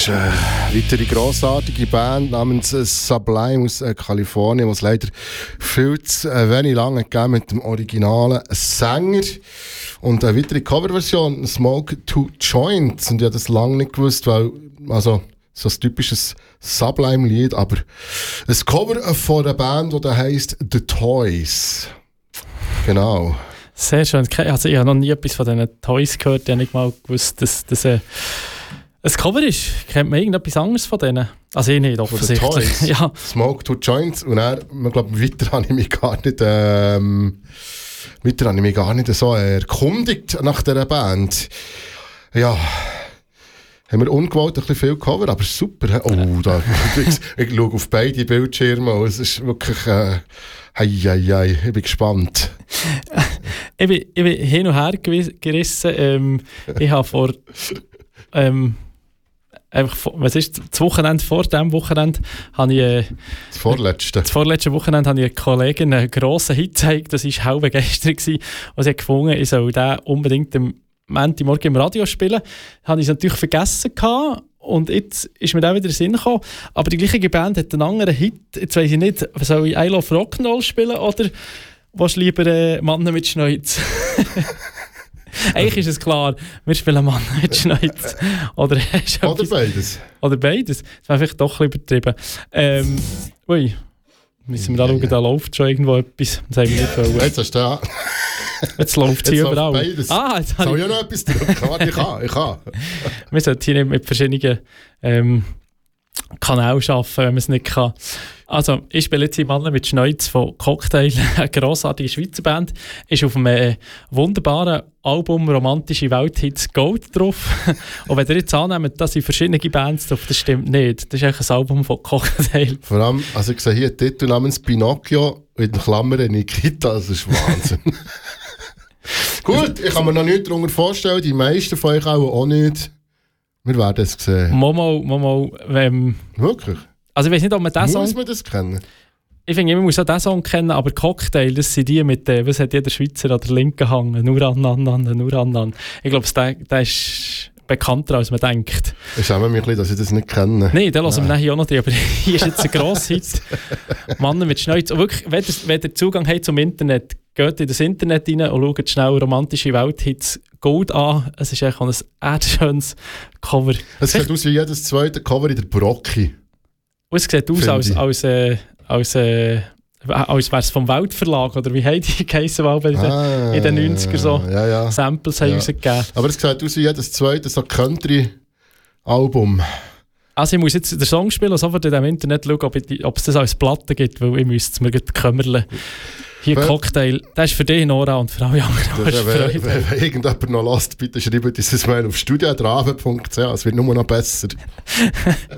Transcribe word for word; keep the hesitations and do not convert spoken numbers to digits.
ist eine weitere grossartige Band namens Sublime aus äh, Kalifornien, die es leider viel zu äh, wenig lange gegeben mit dem originalen Sänger. Und eine weitere Coverversion, Smoke Two Joints. Und ich habe das lange nicht gewusst, weil, also, so ein typisches Sublime-Lied, aber ein Cover von einer Band, die heisst The Toys. Genau. Sehr schön. Also ich habe noch nie etwas von diesen Toys gehört. Ich habe nicht mal gewusst, dass das äh, ein Cover ist. Kennt man irgendetwas anderes von denen? Also ich nicht, offensichtlich. Ja. Smoke Two Joints. Und dann, ich glaube, weiter habe ich mich gar nicht, ähm, weiter habe ich mich gar nicht so erkundigt nach dieser Band. Ja, haben wir ungewollt ein bisschen viel Cover, aber super. Oh, da, ich, ich schaue auf beide Bildschirme und es ist wirklich... Äh, Hei, hei, hei, ich bin gespannt. ich, bin, ich bin hin und her gerissen. Ähm, ich habe vor... Ähm, einfach vor, was ist das Wochenende vor diesem Wochenende? Habe ich, äh, das vorletzte. Das vorletzte Wochenende habe ich einer Kollegin einen grossen Hit gezeigt. Das war halb begeistert gewesen. Und sie hat gefunden, ich soll den unbedingt am Montagmorgen im Radio spielen. Habe ich es natürlich vergessen gehabt. Und jetzt ist mir auch wieder in den Sinn gekommen. Aber die gleiche Band hat einen anderen Hit. Jetzt weiss ich nicht, soll ich I Love Rock'n'Roll spielen oder willst du lieber äh, Männer mit Schneuz? Eigentlich ist es klar, wir spielen Männer mit Schneuz. Oder, oder beides. Oder beides. Das wäre vielleicht doch ein bisschen übertrieben. Ähm, ui, müssen wir da schauen, da läuft schon irgendwo etwas. Das haben wir nicht wollen. Jetzt hast du da. Jetzt läuft es hier überall. Beides. Ah, jetzt soll ich ja noch etwas drücken? Warte, ich kann, ich kann. Wir sollten hier nicht mit verschiedenen ähm, Kanälen arbeiten, wenn man es nicht kann. Also, ich spiele jetzt hier Männer mit Schneuz von Cocktail, eine grossartige Schweizer Band. Ist auf einem äh, wunderbaren Album «Romantische Welthits» Gold drauf. Und wenn ihr jetzt annehmt, dass sind verschiedene Bands drauf, das stimmt nicht. Das ist eigentlich ein Album von Cocktail. Vor allem, also ich sehe hier einen Titel namens «Pinocchio» in den Klammern «Nikita», das ist Wahnsinn. Gut, ich kann mir noch nichts darunter vorstellen, die meisten von euch auch nicht. Wir werden es sehen. Momo, Momo, ähm, wirklich? Also ich weiß nicht, ob man das Muss Song... man das kennen? Ich finde, man muss auch diesen Song kennen, aber Cocktail, das sind die mit, äh, was hat jeder Schweizer an der Linken hängen? Nur an, an, an, nur an, an. Ich glaube, der, der ist bekannter, als man denkt. Ich schäme mich ein bisschen, dass ich das nicht kenne. Nein, den lassen wir hier auch noch drin, aber hier ist jetzt ein grosser Hit. Männer mit Schneuz. Und wirklich, wenn ihr, wenn ihr Zugang habt zum Internet, geht in das Internet rein und schaut schnell «Romantische Welthits» Gold an. Es ist eigentlich ein erdschönes Cover. Es sieht aus wie jedes zweite Cover in der Brocki. Und es sieht aus, als, als, äh, als, äh, als wäre es vom Weltverlag, oder wie haben die geheissen, weil in, ah, in den neunziger so ja, ja. Samples haben ja. rausgegeben. Aber es sieht aus wie jedes zweite so Country-Album. Also ich muss jetzt den Song spielen und sofort in dem Internet schauen, ob, ich, ob es das als Platte gibt, weil ich müsste es mir kümmern. Hier Wenn, Cocktail, das ist für dich, Nora, und für alle anderen. Das, wenn, wenn, wenn irgendjemand noch lässt, bitte schreibt dieses Mail auf studio punkt rabe punkt c h. Es wird nur noch besser.